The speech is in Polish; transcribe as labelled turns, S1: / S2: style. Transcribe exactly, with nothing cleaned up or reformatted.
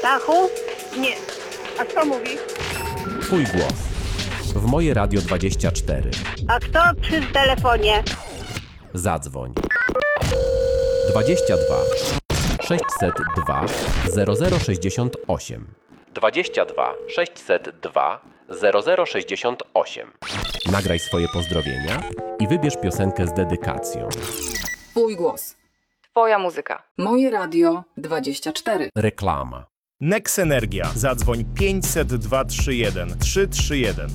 S1: Stachu? Nie. A kto mówi?
S2: Twój głos. W Moje Radio dwadzieścia cztery.
S1: A kto przy telefonie?
S2: Zadzwoń. dwadzieścia dwa sześćset dwa zero zero sześćdziesiąt osiem. dwadzieścia dwa sześćset dwa zero zero sześćdziesiąt osiem. Nagraj swoje pozdrowienia i wybierz piosenkę z dedykacją.
S3: Twój głos.
S4: Twoja muzyka.
S3: Moje Radio dwadzieścia cztery.
S2: Reklama.
S5: Nex Energia. Zadzwoń pięćset dwa trzysta jeden trzy trzy jeden.